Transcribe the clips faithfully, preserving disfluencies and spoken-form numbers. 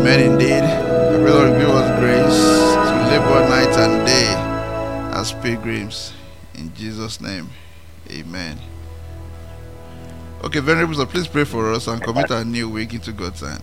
Amen indeed. I pray Lord give us grace to labor night and day as pilgrims. In Jesus' name, amen. Okay, Venerable, so please pray for us and commit our new week into God's hand.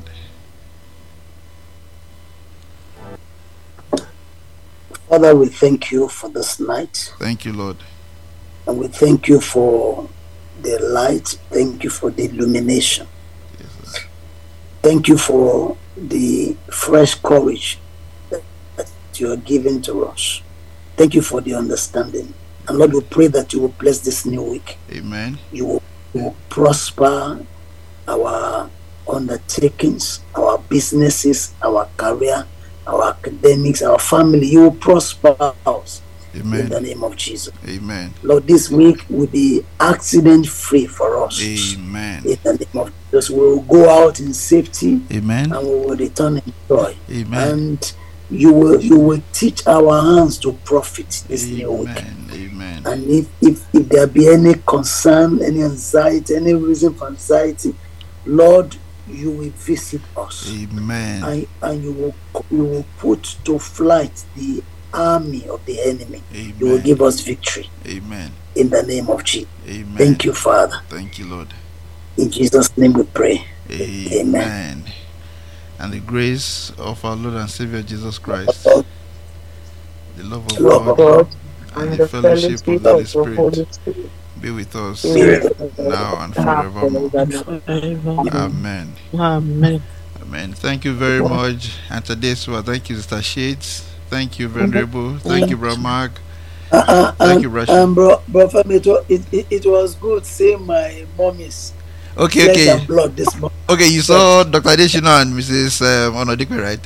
Father, we thank you for this night. Thank you, Lord. And we thank you for the light. Thank you for the illumination. Yes, sir. Thank you for the fresh courage that you are giving to us. Thank you for the understanding. And Lord, we pray that you will bless this new week. Amen. You will, you will prosper our undertakings, our businesses, our career, our academics, our family. You will prosper us. Amen. In the name of Jesus. Amen. Lord, this week will be accident free for us. Amen. In the name of Jesus, we will go out in safety. Amen. And we will return in joy. Amen. And you will you will teach our hands to profit this Amen. new week. Amen. And if, if if there be any concern, any anxiety, any reason for anxiety, Lord, you will visit us. Amen. And, and you will you will put to flight the army of the enemy. Amen. You will give us victory. Amen. In the name of Jesus. Amen. Thank you, Father. Thank you, Lord. In Jesus' name we pray. Amen. Amen. And the grace of our Lord and Savior Jesus Christ, the love of Love of God, God, and and the the fellowship of fellowship the Holy of the Holy Spirit Spirit be with us be with us now and now forevermore. and forevermore. Amen. Amen. Amen. Thank you very much. And today's one, thank you, Sister Shades. Thank you, Venerable. Thank you, Brother Mark. Uh, uh, Thank and, you, Rashid. and bro, bro, it, wa- it, it, it was good seeing my mommy's Okay, flesh okay. and blood this morning. Okay, you saw Doctor Adeshina and Missus Um, Onodikwe, right?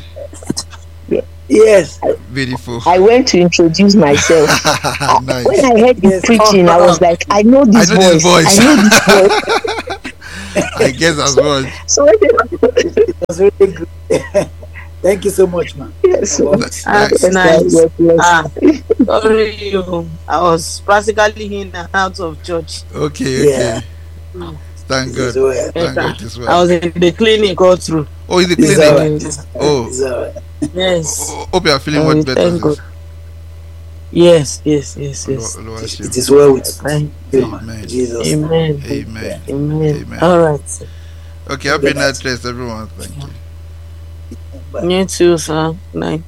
Yes. Beautiful. I went to introduce myself. Nice. When I heard you Yes. preaching, I was like, I know I this know this voice. voice. I know this voice. I guess as much. So when It was really good. Thank you so much, man. yes, so, That- Ah, that- good night. yes, yes. Ah, sorry, you. I was practically in and out of church. Okay, okay. Yeah. Thank It God. is well. Thank God as I well. was in the clinic all through. Oh, in the It's clinic. all right. Oh. It's all right. Yes. Oh, hope you are feeling Oh, much better. thank God. sis. Yes, yes, yes, yes. Olo- Olo- It, it is well with Thank you, Amen. man. Jesus. Amen. Amen. Amen. Amen. All right. Okay, happy Good night night. rest, everyone. Thank you. Bye. You too, sir. Night.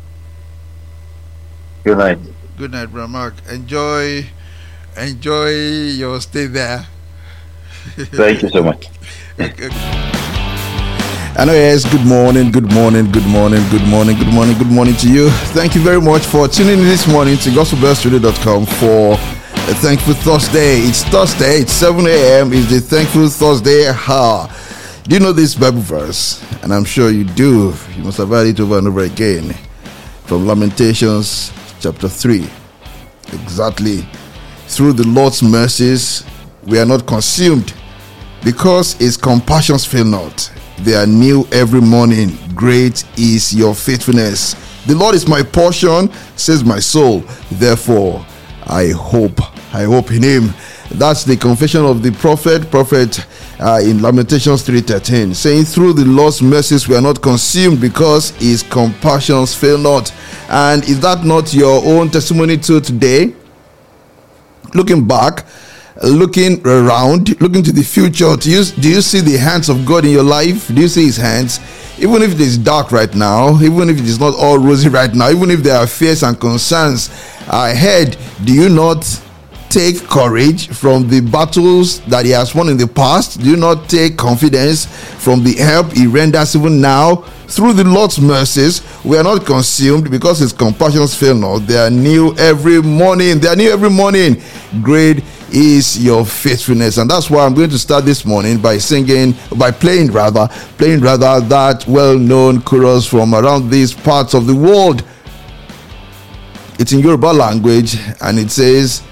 Good night. Good night, Brother Mark. Enjoy, enjoy your stay there. Thank you so much. Okay. Hello, yes, good morning, good morning, good morning, good morning, good morning, good morning to you. Thank you very much for tuning in this morning to gospel bells radio dot com for a Thankful Thursday. It's Thursday, it's seven a.m. It's the Thankful Thursday hour. Do you know this Bible verse? And I'm sure you do. You must have heard it over and over again. From Lamentations chapter three. Exactly. Through the Lord's mercies, we are not consumed, because his compassions fail not. They are new every morning. Great is your faithfulness. The Lord is my portion, says my soul. Therefore, I hope. I hope in him. That's the confession of the prophet, prophet uh, in Lamentations three thirteen, saying, through the Lord's mercies we are not consumed, because his compassions fail not. And is that not your own testimony too today? Looking back, looking around, looking to the future, do you, do you see the hands of God in your life? Do you see his hands? Even if it is dark right now, even if it is not all rosy right now, even if there are fears and concerns ahead, do you not take courage from the battles that he has won in the past? Do you not take confidence from the help he renders even now? Through the Lord's mercies, we are not consumed, because his compassions fail not. They are new every morning. They are new every morning. Great is your faithfulness. And that's why I'm going to start this morning by singing, by playing rather, playing rather that well-known chorus from around these parts of the world. It's in Yoruba language, and it says,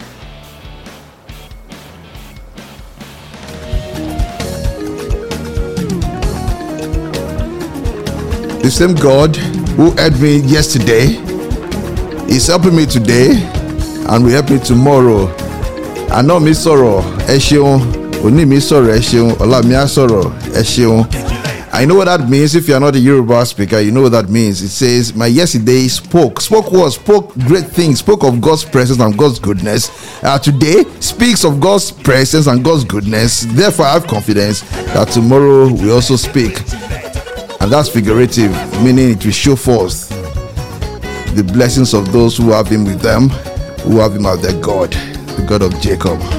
the same God who helped me yesterday is helping me today and will help me tomorrow. Àná mi sọ̀rọ̀, ẹ ṣeun. Òní mi sọ̀rọ̀, ẹ ṣeun. Ọ̀la mi á sọ̀rọ̀, ẹ ṣeun. I know what that means. If you're not a Yoruba speaker, you know what that means. It says, my yesterday spoke. Spoke what? Spoke great things. Spoke of God's presence and God's goodness. Uh, today speaks of God's presence and God's goodness. Therefore, I have confidence that tomorrow we also speak. And that's figurative, meaning it will show forth the blessings of those who have him with them, who have him as their God, the God of Jacob.